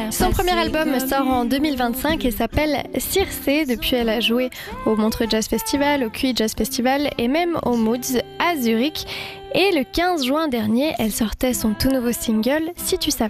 Son premier album sort en 2025 et s'appelle Circé. Depuis, elle a joué au Montreux Jazz Festival, au QI Jazz Festival et même au Moods à Zurich. Et le 15 juin dernier, elle sortait son tout nouveau single « Si tu savais ».